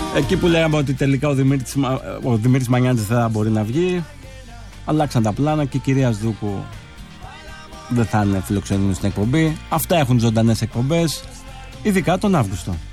Εκεί που λέγαμε ότι τελικά ο Δημήτρης Μανιάτης δεν θα μπορεί να βγει, αλλάξαν τα πλάνα και η κυρία Σδούκου δεν θα είναι φιλοξενούμενη στην εκπομπή. Αυτά έχουν ζωντανές εκπομπές, ειδικά τον Αύγουστο.